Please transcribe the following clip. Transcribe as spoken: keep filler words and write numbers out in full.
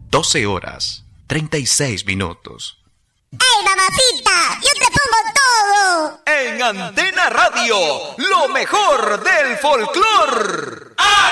doce horas, treinta y seis minutos. ¡Ey, mamacita! ¡Yo te pongo todo! En Antena Radio, lo mejor del folclor.